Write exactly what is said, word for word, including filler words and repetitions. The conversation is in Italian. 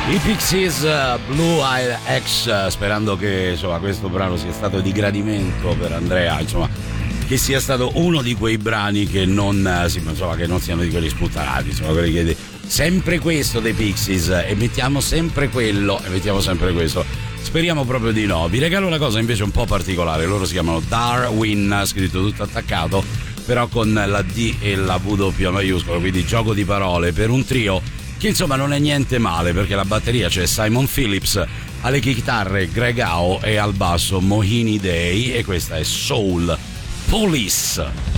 I Pixies, uh, Blue Eye X, sperando che insomma questo brano sia stato di gradimento per Andrea, insomma che sia stato uno di quei brani che non, sì, insomma, che non siano di quelli sputtanati, insomma, quelli che sempre questo dei Pixies e mettiamo sempre quello e mettiamo sempre questo. Speriamo proprio di no. Vi regalo una cosa invece un po' particolare, loro si chiamano Darwin, scritto tutto attaccato, però con la D e la W maiuscola, quindi gioco di parole per un trio che insomma non è niente male, perché la batteria c'è Simon Phillips, alle chitarre Greg Howe e al basso Mohini Day, e questa è Soul Police.